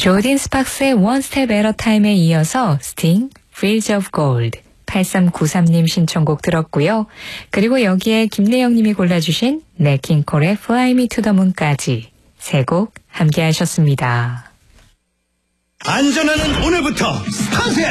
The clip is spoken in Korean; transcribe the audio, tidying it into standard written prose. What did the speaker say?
조딘 스팍스의 One Step at a Time에 이어서 스팅, Fields of Gold, 8393님 신청곡 들었고요. 그리고 여기에 김래영님이 골라주신 네킹콜의 Fly Me to the Moon까지 세 곡 함께 하셨습니다. 안전하는 오늘부터 스타트!